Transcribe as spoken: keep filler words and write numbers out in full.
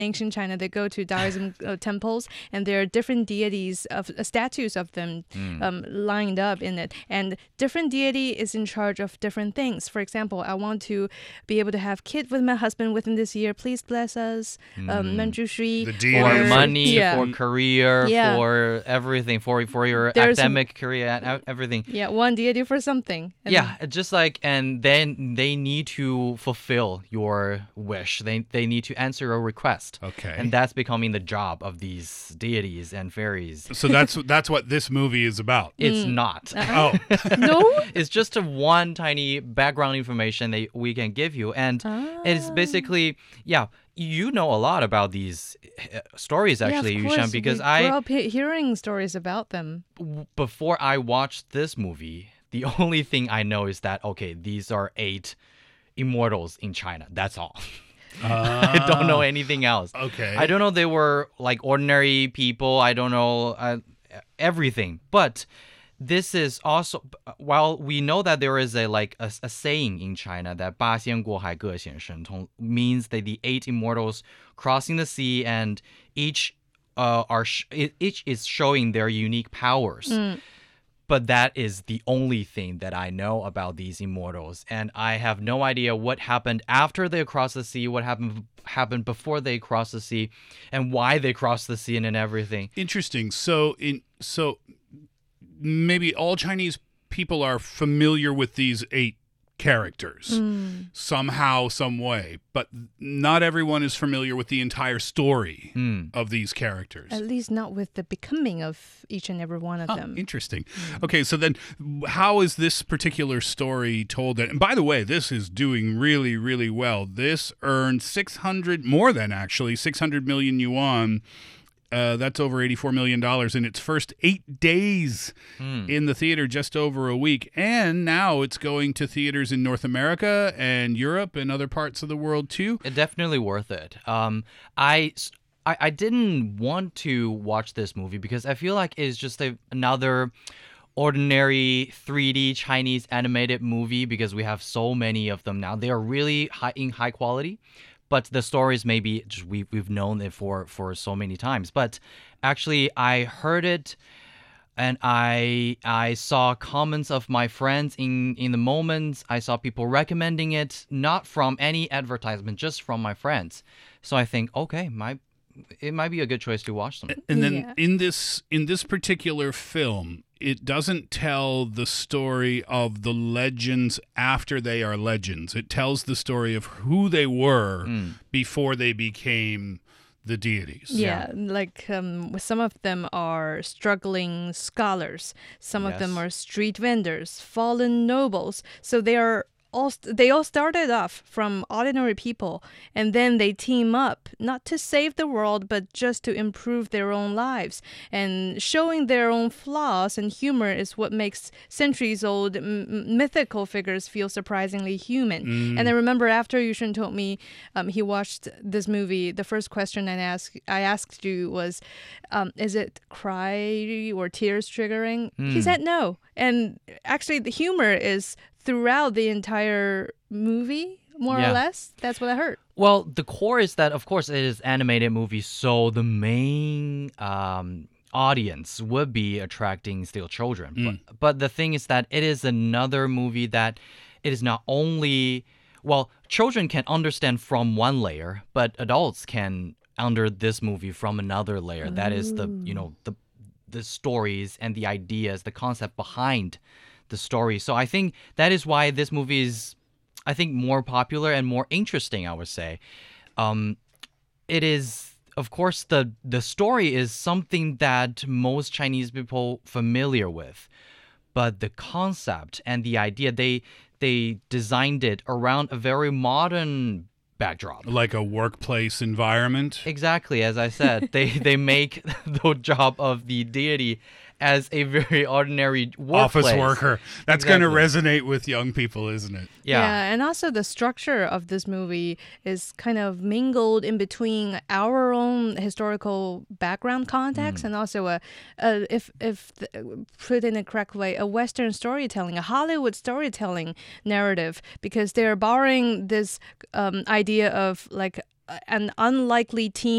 ancient China, they go to Taoism uh, temples, and there are different deities of uh, statues of them mm. um, lined up in it. And different deity is in charge of different things. For example, I want to be able to have kids with my husband within this year. Please bless us. Mm. Um, Manju Shui. For money, yeah. for career, yeah. for everything, for for your There's academic career, everything. Yeah, one deity for something. And yeah, just like, and then they need to fulfill your wish. They they need to answer your request. Okay. And that's becoming the job of these deities and fairies. So that's that's what this movie is about. It's mm. not. Uh-huh. Oh. No? It's just a one tiny background information that we can give you. And ah. it's basically, yeah, you know a lot about these uh, stories, actually, yeah, Yushan, because we I grew up he- hearing stories about them. W- before I watched this movie, the only thing I know is that, okay, these are eight immortals in China. That's all. Uh, I don't know anything else. Okay. I don't know they were like ordinary people. I don't know uh, everything. But this is also, while we know that there is a like a, a saying in China that 八仙过海各显神通 means that the eight immortals crossing the sea and each uh, are sh- each is showing their unique powers. Mm. But that is the only thing that I know about these immortals. And I have no idea what happened after they crossed the sea, what happened happened before they crossed the sea, and why they crossed the sea and everything. Interesting. So in so maybe all Chinese people are familiar with these eight characters mm. somehow, some way, but not everyone is familiar with the entire story mm. of these characters. At least not with the becoming of each and every one of huh, them. Interesting. Mm. Okay, so then how is this particular story told? And by the way, this is doing really, really well. This earned six hundred, more than actually, six hundred million yuan. Uh, that's over eighty-four million dollars in its first eight days mm. in the theater, just over a week. And now it's going to theaters in North America and Europe and other parts of the world, too. It's definitely worth it. Um, I, I, I didn't want to watch this movie because I feel like it's just a, another ordinary three D Chinese animated movie because we have so many of them now. They are really high, in high quality. But the stories maybe just we we've known it for for so many times. But actually, I heard it, and I I saw comments of my friends in in the moments. I saw people recommending it, not from any advertisement, just from my friends. So I think, okay, my it might be a good choice to watch them. And then yeah. in this in this particular film, it doesn't tell the story of the legends after they are legends. It tells the story of who they were mm. before they became the deities. Yeah, yeah. like um, some of them are struggling scholars. Some yes. of them are street vendors, fallen nobles. So they are all they all started off from ordinary people, and then they team up not to save the world but just to improve their own lives. And showing their own flaws and humor is what makes centuries old m- mythical figures feel surprisingly human. Mm. And I remember after Yushun told me um, he watched this movie, the first question I asked I asked you was, um, is it cry or tears triggering? Mm. He said no. And actually the humor is throughout the entire movie, more yeah. or less. That's what I heard. Well, the core is that, of course, it is animated movie, so the main um, audience would be attracting still children. Mm. But, but the thing is that it is another movie that it is not only, well, children can understand from one layer, but adults can under this movie from another layer. Ooh. That is the, you know, the the stories and the ideas, the concept behind the story. So I think that is why this movie is, I think, more popular and more interesting, I would say. Um, it is, of course, the the story is something that most Chinese people familiar with, but the concept and the idea, they they designed it around a very modern backdrop. Like a workplace environment. Exactly, as I said, they they make the job of the deity as a very ordinary workplace. Office worker. That's Exactly. going to resonate with young people, isn't it? Yeah. And also the structure of this movie is kind of mingled in between our own historical background context Mm. and also a, a if if the, put in a correct way, a Western storytelling, a Hollywood storytelling narrative, because they're borrowing this um, idea of like an unlikely team